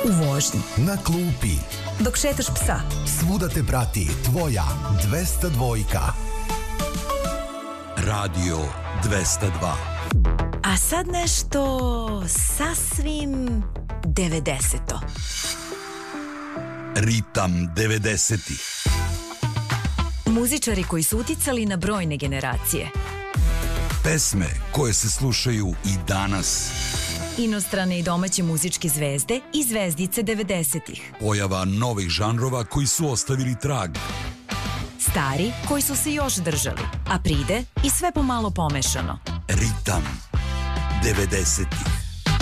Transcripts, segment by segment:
U vožnji, na klupi, dok šetaš psa, svuda te prati tvoja 202. Radio 202. A sad nešto sasvim 90-to. Ritam 90-ih. Muzičari koji su uticali na brojne generacije. Pesme koje se slušaju i danas. Inostrane i domaće muzičke zvezde i zvezdice 90-ih. Pojava novih žanrova koji su ostavili trag. Stari koji su se još držali, a pride i sve pomalo pomešano. Ritam 90-ih.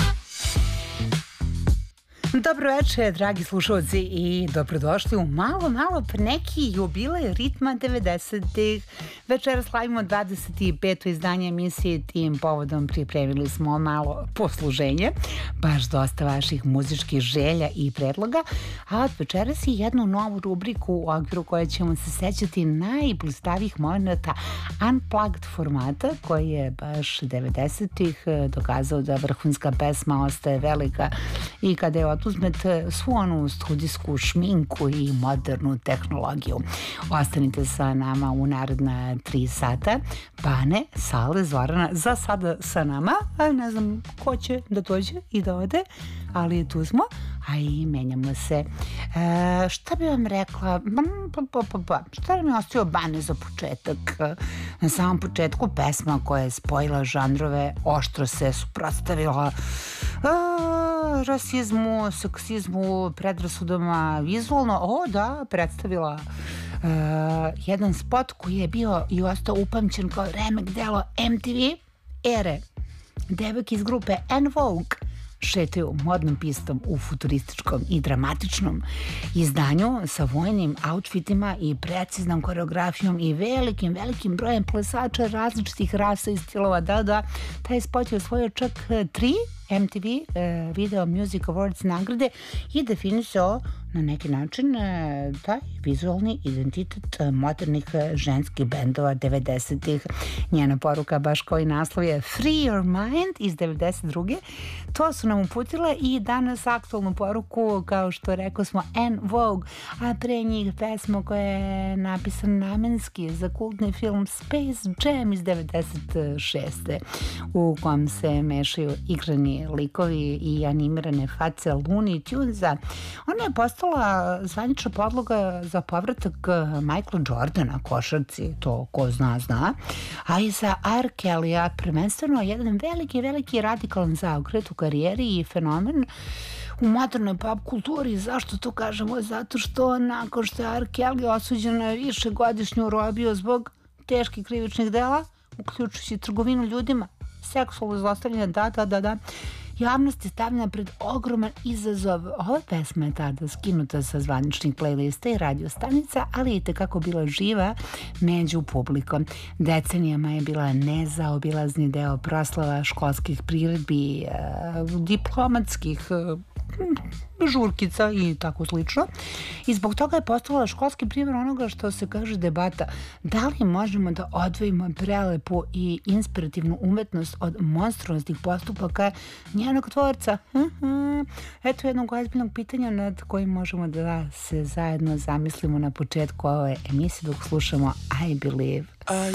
Dobro večer, dragi slušalci, i dobrodošli u malo neki jubilej ritma 90-ih. Večeras slavimo 25. izdanje emisije. Tim povodom pripremili smo malo posluženje, baš dosta vaših muzičkih želja i predloga, a od večeras i jednu novu rubriku u okviru koje ćemo se sećati najblistavijih momenta unplugged formata, koji je baš 90-ih dokazao da vrhunska pesma ostaje velika i kada je uzmete svu onu studijsku šminku i modernu tehnologiju. Ostanite sa nama u naredna 3 sata. Bane, Sale, Zorana za sada sa nama, a ne znam ko će da dođe i da ode, ali tu smo, a i menjamo se. Šta bi vam rekla? Šta nam je ostio Bane za početak? Na samom početku pesma koja je spojila žanrove, oštro se suprotstavila rasizmu, seksizmu, predrasudama, vizualno, predstavila jedan spot koji je bio i ostao upamćen kao remek delo MTV ere. Devojke iz grupe En Vogue šetaju modnom pistom u futurističkom i dramatičnom izdanju sa vojnim outfitima i preciznom koreografijom i velikim brojem plesača različitih rasa i stilova. Da, taj spot je osvojio čak 3 MTV Video Music Awards nagrade i definisao na neki način taj vizualni identitet modernih ženskih bendova 90-ih. Njena poruka, baš kao i naslov, je Free Your Mind iz 92. To su nam uputile i danas aktualnu poruku, kao što rekao smo, En Vogue, a pre njih pesma koja je napisana namenski za kultni film Space Jam iz 96. u kom se mešaju igrani likovi i animirane face Looney Tunesa. Ona je postala zvanična podloga za povratak Michaela Jordana košarci, to ko zna, a i za R. Kelly-a prvenstveno jedan veliki radikalan zaokret u karijeri i fenomen u modernoj pop kulturi. Zašto to kažemo? Zato što nakon što je R. Kelly osuđen na višegodišnju robiju zbog teških krivičnih dela, uključujući trgovinu ljudima, seksualno zlostavljanje, da, javnost je stavljena pred ogroman izazov. Ova pesma je tada skinuta sa zvaničnih playlista i radio stanica, ali i tekako bila živa među publikom. Decenijama je bila nezaobilazni deo proslava školskih priredbi, diplomatskih žurkica i tako slično. I zbog toga je postala školski primjer onoga što se kaže debata. Da li možemo da odvojimo prelepu i inspirativnu umetnost od monstruoznih postupaka njenog tvorca? Eto jednog ozbiljnog pitanja nad kojim možemo da se zajedno zamislimo na početku ove emisije dok slušamo I Believe. I